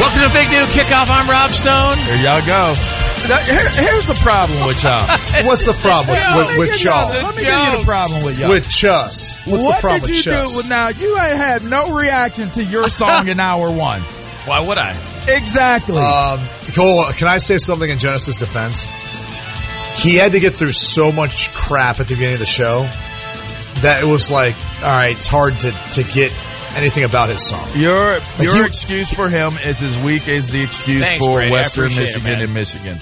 Welcome to Big New Kickoff. I'm Rob Stone. Here y'all go. Here's the problem with y'all. What's the problem with y'all? Let me give you the problem with y'all. With Chus. What's the problem with Chus? What did you do? Now, you ain't had no reaction to your song in hour one. Why would I? Exactly. Can I say something in Genesis' defense? He had to get through so much crap at the beginning of the show that it was like, all right, it's hard to get anything about his song. Your excuse for him is as weak as the excuse for Brady, Western Michigan and Michigan.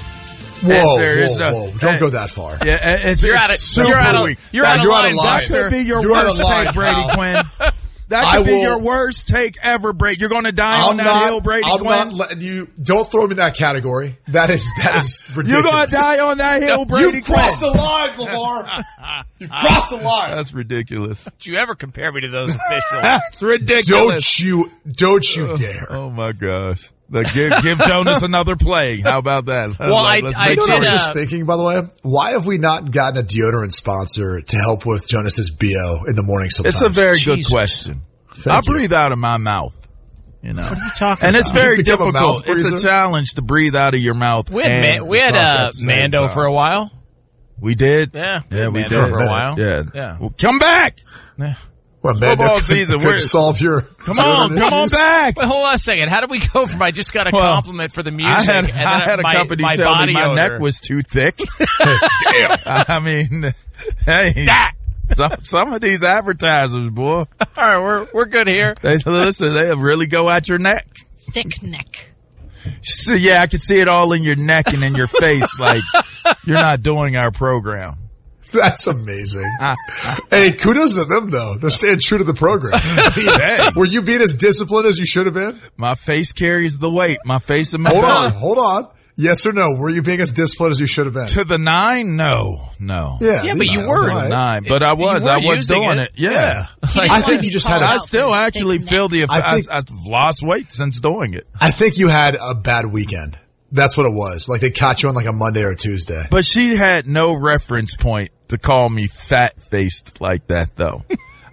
Whoa. Don't go that far. Yeah, you're out of line. That could be your worst take, Brady Quinn. That could be your worst take ever, Brady. You're going to die on that hill, Brady Quinn. I'm not letting you. Don't throw me in that category. That is ridiculous. You're going to die on that hill, Brady Quinn. You've crossed the line, LeVar. You've crossed the line. That's ridiculous. Don't you ever compare me to those officials? That's ridiculous. Don't you dare. Oh, my gosh. Give Jonas another play. How about that? Well, I was just thinking, by the way, why have we not gotten a deodorant sponsor to help with Jonas's BO in the morning sometimes? It's a very good question. I breathe out of my mouth. You know. What are you talking and about? It's very difficult. It's a challenge to breathe out of your mouth. We had Mando for a while. We did? Yeah, we did. For a while. Yeah. Well, come back! Yeah. Well, football season. Solve your. Come on back. Wait, hold on a second. How did we go from I just got a compliment for the music? I had a company tell me my neck was too thick. Damn. I mean, hey. Some of these advertisers, boy. All right, we're good here. They really go at your neck. Thick neck. So, yeah, I can see it all in your neck and in your face. Like, you're not doing our program. That's amazing. Hey, kudos to them, though. They're staying true to the program. Were you being as disciplined as you should have been? My face carries the weight. My face and my Hold on. Yes or no? Were you being as disciplined as you should have been? To the 9? No. Yeah, but you were. To the 9. But I was doing it. Yeah. I think you just had I still actually feel the effect. I've lost weight since doing it. I think you had a bad weekend. That's what it was. Like they caught you on like a Monday or a Tuesday. But she had no reference point to call me fat-faced like that, though.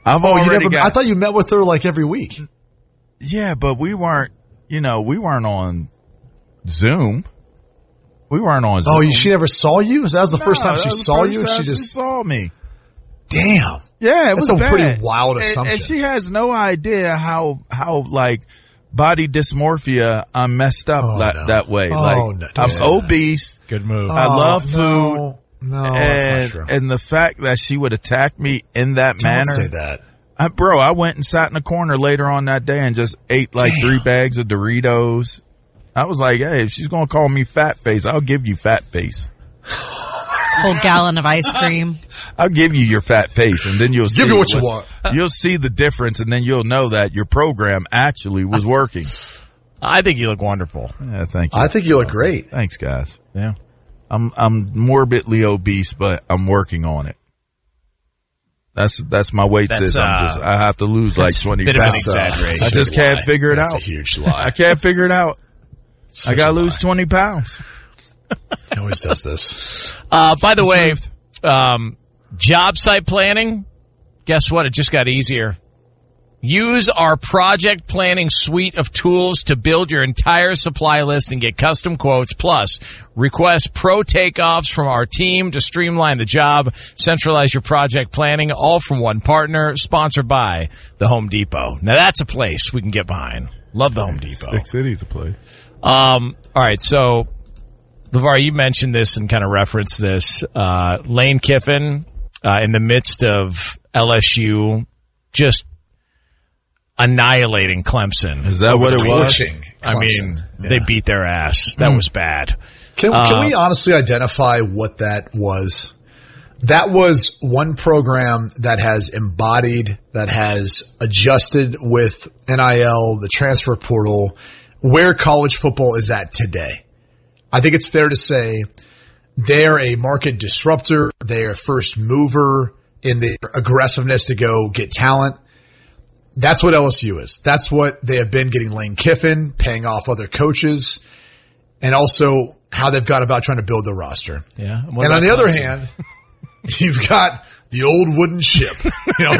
I thought you met with her like every week. Yeah, but we weren't on Zoom. We weren't on Zoom. Oh, she never saw you? That was the first time she saw you? She saw me. Damn. Yeah, That's a pretty wild assumption. And she has no idea how like body dysmorphia I'm messed up that way. I'm obese. Good move. I love food. No, that's not true. And the fact that she would attack me in that manner. Don't say that. I went and sat in a corner later on that day and just ate like 3 bags of Doritos. I was like, hey, if she's going to call me fat face, I'll give you fat face. Whole gallon of ice cream. I'll give you your fat face, and then you'll see. Give you what you want. You'll see the difference, and then you'll know that your program actually was working. I think you look wonderful. Yeah, thank you. I think you look great. Thanks, guys. Yeah. I'm morbidly obese, but I'm working on it. That's my weight system. I have to lose like 20 pounds. I just can't figure it out. That's a huge lie. I can't figure it out. I got to lose 20 pounds. He always does this. By the way, job site planning, guess what? It just got easier. Use our project planning suite of tools to build your entire supply list and get custom quotes. Plus, request pro takeoffs from our team to streamline the job. Centralize your project planning, all from one partner. Sponsored by the Home Depot. Now, that's a place we can get behind. Love the Home Depot. Big City's a place. All right, so LeVar, you mentioned this and kind of referenced this. Lane Kiffin, in the midst of LSU, just annihilating Clemson. Is that what it was? I mean, they beat their ass. That was bad. Can we honestly identify what that was? That was one program that has embodied, that has adjusted with NIL, the transfer portal, where college football is at today. I think it's fair to say they're a market disruptor. They're a first mover in the aggressiveness to go get talent. That's what LSU is. That's what they have been, getting Lane Kiffin, paying off other coaches, and also how they've gone about trying to build their roster. Yeah. And on the other hand, you've got the old wooden ship.